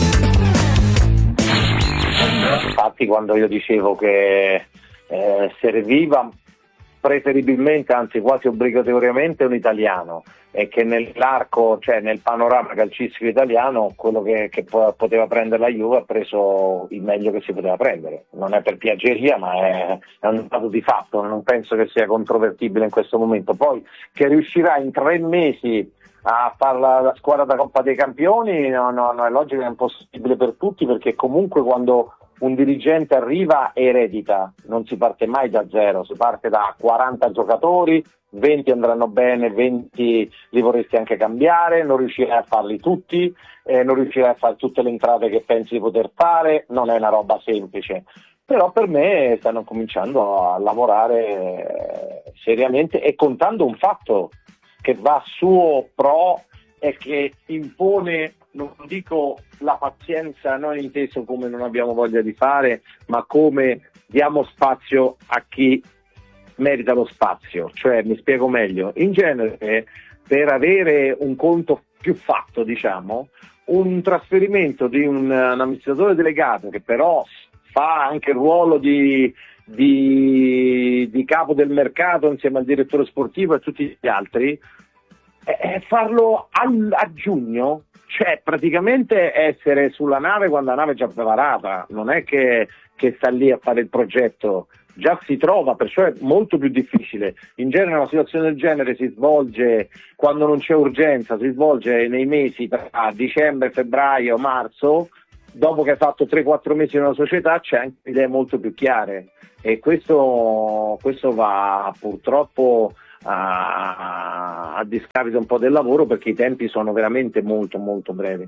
Infatti, quando io dicevo che eh, serviva preferibilmente, anzi quasi obbligatoriamente, un italiano, e che nell'arco, cioè nel panorama calcistico italiano, quello che, che poteva prendere la Juve ha preso il meglio che si poteva prendere. Non è per piaggeria, ma è, è un dato di fatto, non penso che sia controvertibile in questo momento. Poi che riuscirà in tre mesi a fare la, la squadra da Coppa dei Campioni, no, no, no, è logico che è impossibile per tutti, perché comunque quando un dirigente arriva e eredita, non si parte mai da zero, si parte da quaranta giocatori, venti andranno bene, venti li vorresti anche cambiare, non riuscirai a farli tutti, eh, non riuscirai a fare tutte le entrate che pensi di poter fare, non è una roba semplice. Però per me stanno cominciando a lavorare eh, seriamente, e contando un fatto che va suo pro e che impone, non dico la pazienza, non inteso come non abbiamo voglia di fare, ma come diamo spazio a chi merita lo spazio. Cioè, mi spiego meglio, in genere per avere un conto più fatto, diciamo, un trasferimento di un, un amministratore delegato che però fa anche il ruolo di, di, di capo del mercato insieme al direttore sportivo e a tutti gli altri, eh, farlo a, a giugno, cioè praticamente essere sulla nave quando la nave è già preparata, non è che, che sta lì a fare il progetto, già si trova, perciò è molto più difficile. In genere una situazione del genere si svolge quando non c'è urgenza, si svolge nei mesi tra dicembre, febbraio, marzo, dopo che hai fatto tre quattro mesi in una società c'è anche idee molto più chiare, e questo, questo va purtroppo a, a discapito un po' del lavoro, perché i tempi sono veramente molto molto brevi.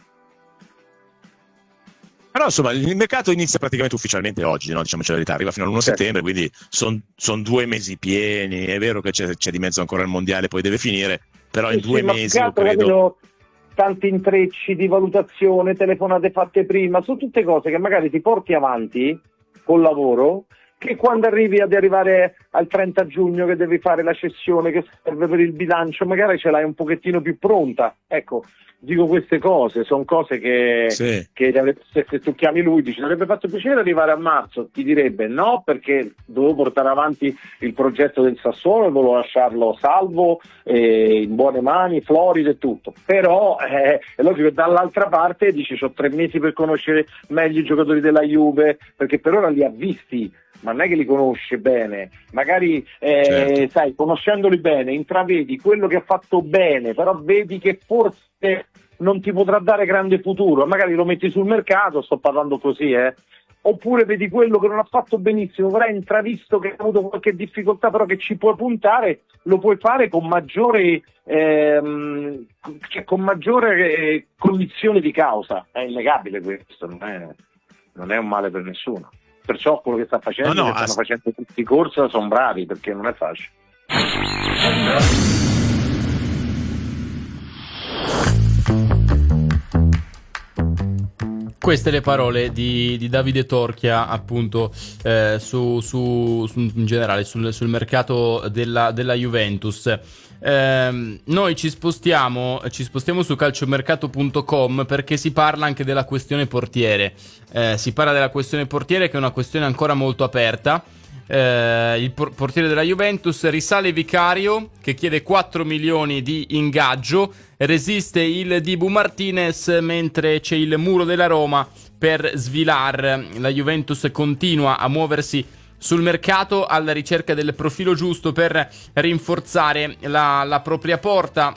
Però insomma il mercato inizia praticamente ufficialmente oggi, no? Diciamoci la verità, arriva fino all'primo certo. settembre, quindi sono son due mesi pieni. È vero che c'è, c'è di mezzo ancora il mondiale, poi deve finire, però sì, in due sì, mesi ma io credo... tanti intrecci di valutazione, telefonate fatte prima, sono tutte cose che magari ti porti avanti col lavoro, che quando arrivi ad arrivare al trenta giugno che devi fare la cessione che serve per il bilancio, magari ce l'hai un pochettino più pronta. Ecco, dico queste cose, sono cose che, sì. che se, se tu chiami lui dici avrebbe fatto piacere arrivare a marzo, ti direbbe no, perché dovevo portare avanti il progetto del Sassuolo e volevo lasciarlo salvo, eh, in buone mani, Florida e tutto. Però eh, è logico che dall'altra parte dici ho tre mesi per conoscere meglio i giocatori della Juve, perché per ora li ha visti, ma non è che li conosce bene, magari eh, certo. sai, conoscendoli bene intravedi quello che ha fatto bene, però vedi che forse non ti potrà dare grande futuro, magari lo metti sul mercato, sto parlando così, eh. Oppure vedi quello che non ha fatto benissimo, però hai intravisto che ha avuto qualche difficoltà, però che ci puoi puntare, lo puoi fare con maggiore ehm, cioè con maggiore eh, cognizione di causa. È innegabile questo, non è, non è un male per nessuno. Perciò quello che sta facendo, no, no, che stanno ass- facendo tutti i corsi sono bravi, perché non è facile. Queste le parole di, di Davide Torchia, appunto, eh, su, su, su in generale sul, sul mercato della, della Juventus. Eh, noi ci spostiamo, ci spostiamo su calciomercato punto com perché si parla anche della questione portiere. Eh, si parla della questione portiere, che è una questione ancora molto aperta. Eh, il por- portiere della Juventus, risale Vicario che chiede quattro milioni di ingaggio, resiste il Dibu Martinez, mentre c'è il muro della Roma per Svilar. La Juventus continua a muoversi sul mercato alla ricerca del profilo giusto per rinforzare la, la propria porta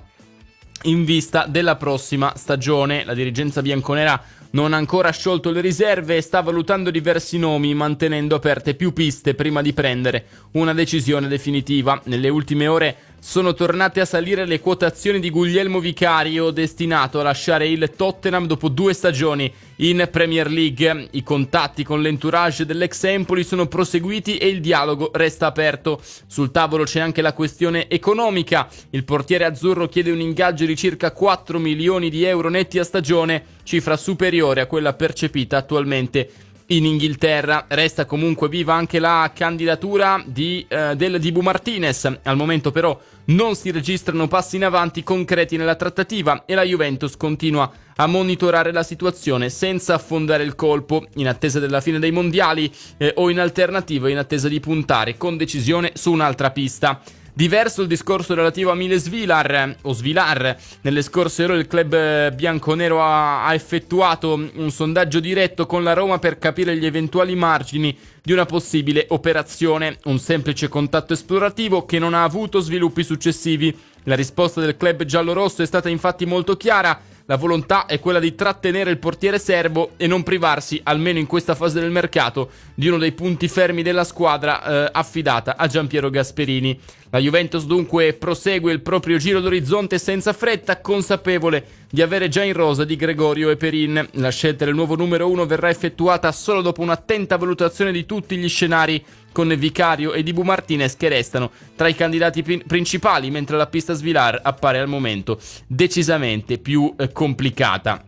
in vista della prossima stagione. La dirigenza bianconera non ha ancora sciolto le riserve e sta valutando diversi nomi, mantenendo aperte più piste prima di prendere una decisione definitiva. Nelle ultime ore sono tornate a salire le quotazioni di Guglielmo Vicario, destinato a lasciare il Tottenham dopo due stagioni in Premier League. I contatti con l'entourage dell'ex Empoli sono proseguiti e il dialogo resta aperto. Sul tavolo c'è anche la questione economica. Il portiere azzurro chiede un ingaggio di circa quattro milioni di euro netti a stagione, cifra superiore a quella percepita attualmente in Inghilterra. Resta comunque viva anche la candidatura di, eh, del Dibu Martinez. Al momento però non si registrano passi in avanti concreti nella trattativa e la Juventus continua a monitorare la situazione senza affondare il colpo, in attesa della fine dei mondiali eh, o in alternativa in attesa di puntare con decisione su un'altra pista. Diverso il discorso relativo a Mile Svilar, o Svilar. Nelle scorse ore il club bianconero ha, ha effettuato un sondaggio diretto con la Roma per capire gli eventuali margini di una possibile operazione. Un semplice contatto esplorativo che non ha avuto sviluppi successivi. La risposta del club giallorosso è stata infatti molto chiara. La volontà è quella di trattenere il portiere serbo e non privarsi, almeno in questa fase del mercato, di uno dei punti fermi della squadra eh, affidata a Giampiero Gasperini. La Juventus dunque prosegue il proprio giro d'orizzonte senza fretta, consapevole di avere già in rosa Di Gregorio e Perin. La scelta del nuovo numero uno verrà effettuata solo dopo un'attenta valutazione di tutti gli scenari, con Vicario e Dibu Martinez che restano tra i candidati pin- principali, mentre la pista Svilar appare al momento decisamente più eh, complicata.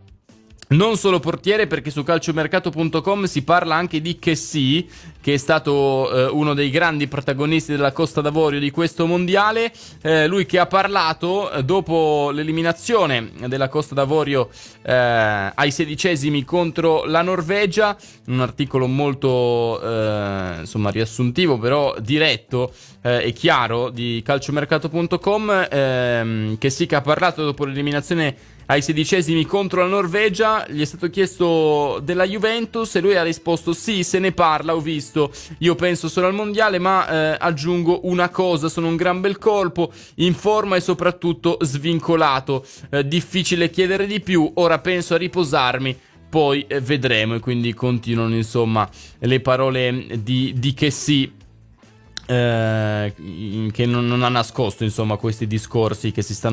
Non solo portiere, perché su calciomercato punto com si parla anche di Kessie, che è stato eh, uno dei grandi protagonisti della Costa d'Avorio di questo mondiale. Eh, lui che ha parlato eh, dopo l'eliminazione della Costa d'Avorio eh, ai sedicesimi contro la Norvegia, un articolo molto eh, insomma riassuntivo, però diretto eh, e chiaro di calciomercato punto com. eh, Kessie che ha parlato dopo l'eliminazione ai sedicesimi contro la Norvegia. Gli è stato chiesto della Juventus e lui ha risposto: sì, se ne parla, ho visto, io penso solo al mondiale, ma eh, aggiungo una cosa, sono un gran bel colpo, in forma e soprattutto svincolato, eh, difficile chiedere di più, ora penso a riposarmi, poi eh, vedremo. E quindi continuano insomma le parole di, di Kessie, eh, che non, non ha nascosto insomma questi discorsi che si stanno